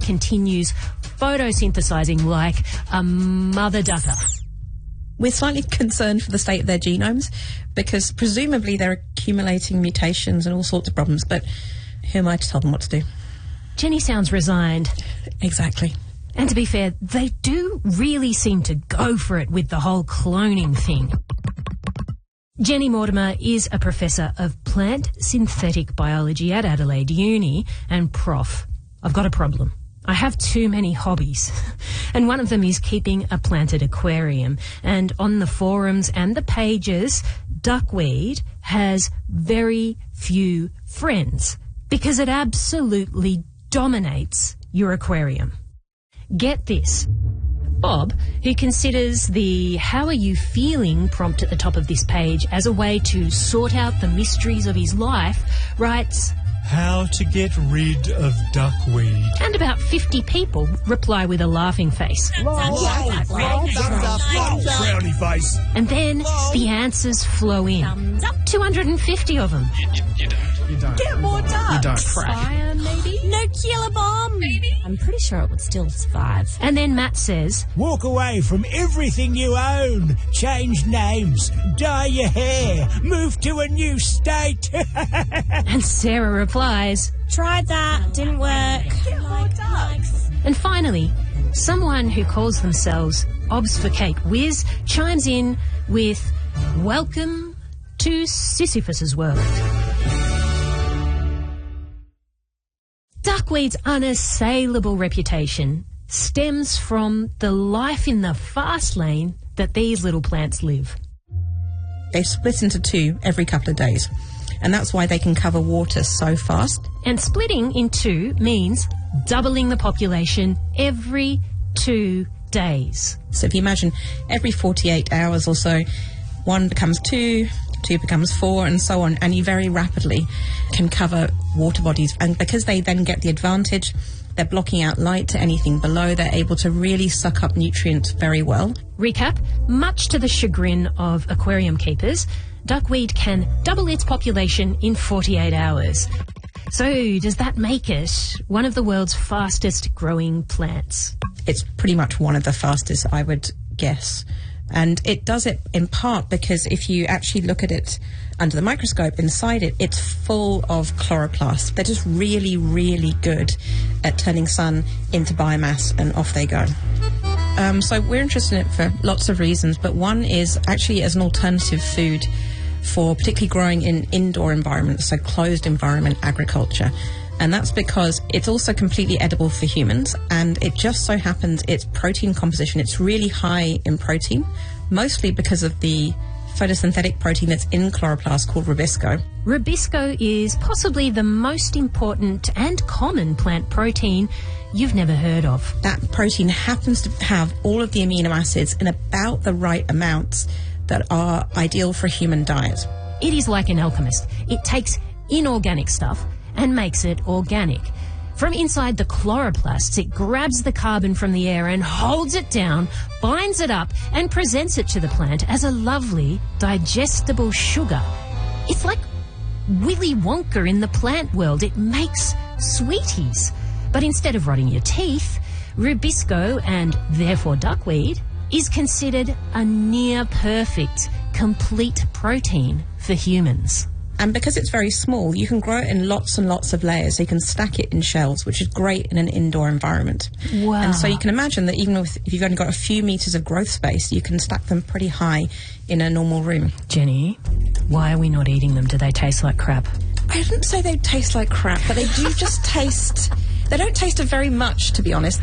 continues photosynthesizing like a mother ducker. We're slightly concerned for the state of their genomes because presumably they're accumulating mutations and all sorts of problems, but who am I to tell them what to do? Jenny sounds resigned. Exactly. And to be fair, they do really seem to go for it with the whole cloning thing. Jenny Mortimer is a professor of plant synthetic biology at Adelaide Uni, and Prof, I've got a problem. I have too many hobbies, and one of them is keeping a planted aquarium. And on the forums and the pages, duckweed has very few friends because it absolutely dominates your aquarium. Get this. Bob, who considers the "how are you feeling" prompt at the top of this page as a way to sort out the mysteries of his life, writes, "How to get rid of duckweed." And about 50 people reply with a laughing face. Frowny face. And then the answers flow in. 250 of them. You don't. Get more ducks. You don't. Fire, maybe? Nuclear bomb. I'm pretty sure it would still survive. And then Matt says, "Walk away from everything you own. Change names. Dye your hair. Move to a new state." and Sarah replies, Tried that. Didn't work. Get more ducks. and finally, someone who calls themselves Obs for Cake Whiz chimes in with, "Welcome to Sisyphus's world." Duckweed's unassailable reputation stems from the life in the fast lane that these little plants live. They split into two every couple of days, and that's why they can cover water so fast. And splitting in two means doubling the population every 2 days. So if you imagine every 48 hours or so, one becomes two becomes four, and so on, and you very rapidly can cover water bodies. And because they then get the advantage, they're blocking out light to anything below, they're able to really suck up nutrients very well. Recap, much to the chagrin of aquarium keepers, duckweed can double its population in 48 hours. So does that make it one of the world's fastest growing plants? It's pretty much one of the fastest, I would guess. And it does it in part because if you actually look at it under the microscope, inside it, it's full of chloroplasts. They're just really, really good at turning sun into biomass, and off they go. So we're interested in it for lots of reasons, but one is actually as an alternative food for particularly growing in indoor environments, so closed environment agriculture. And that's because it's also completely edible for humans, and it just so happens its protein composition, it's really high in protein, mostly because of the photosynthetic protein that's in chloroplasts called rubisco. Rubisco is possibly the most important and common plant protein you've never heard of. That protein happens to have all of the amino acids in about the right amounts that are ideal for a human diet. It is like an alchemist. It takes inorganic stuff and makes it organic. From inside the chloroplasts, it grabs the carbon from the air and holds it down, binds it up, and presents it to the plant as a lovely, digestible sugar. It's like Willy Wonka in the plant world. It makes sweeties. But instead of rotting your teeth, rubisco, and therefore duckweed, is considered a near-perfect, complete protein for humans. And because it's very small, you can grow it in lots and lots of layers. So you can stack it in shells, which is great in an indoor environment. Wow. And so you can imagine that even if you've only got a few metres of growth space, you can stack them pretty high in a normal room. Jenny, why are we not eating them? Do they taste like crap? I didn't say they taste like crap, but they do just taste... They don't taste of very much, to be honest.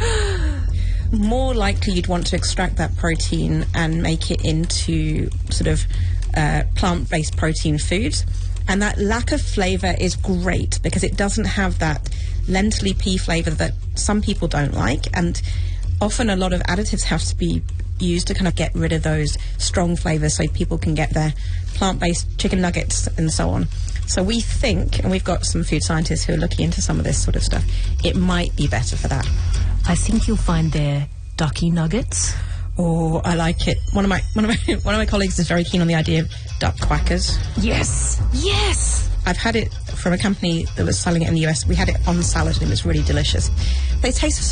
More likely you'd want to extract that protein and make it into sort of plant-based protein foods. And that lack of flavour is great because it doesn't have that lentily pea flavour that some people don't like. And often a lot of additives have to be used to kind of get rid of those strong flavours so people can get their plant-based chicken nuggets and so on. So we think, and we've got some food scientists who are looking into some of this sort of stuff, it might be better for that. I think you'll find their ducky nuggets. Oh, I like it. One of my colleagues is very keen on the idea of duck quackers. Yes! Yes! I've had it from a company that was selling it in the US. We had it on salad and it was really delicious. They taste